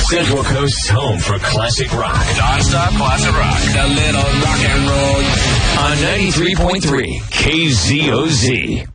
Central Coast's home for classic rock. Non-stop classic rock. A little rock and roll. On 93.3 KZOZ.